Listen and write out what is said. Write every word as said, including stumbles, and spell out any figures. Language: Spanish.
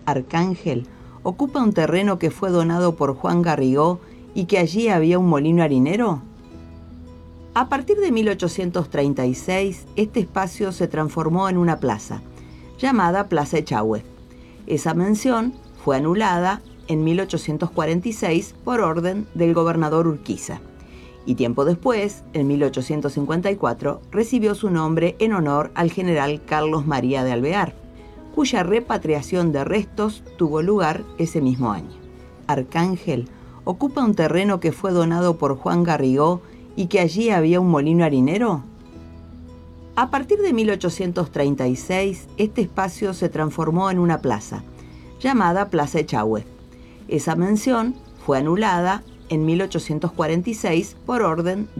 Arcángel, ocupa un terreno que fue donado por Juan Garrigó y que allí había un molino harinero? A partir de mil ochocientos treinta y seis, este espacio se transformó en una plaza, llamada Plaza Echagüe. Esa mención fue anulada en mil ochocientos cuarenta y seis por orden del gobernador Urquiza, y tiempo después, en mil ochocientos cincuenta y cuatro, recibió su nombre en honor al general Carlos María de Alvear, cuya repatriación de restos tuvo lugar ese mismo año. Arcángel ocupa un terreno que fue donado por Juan Garrigó y que allí había un molino harinero? A partir de mil ochocientos treinta y seis, este espacio se transformó en una plaza, llamada Plaza Echagüe. Esa mención fue anulada en mil ochocientos cuarenta y seis por orden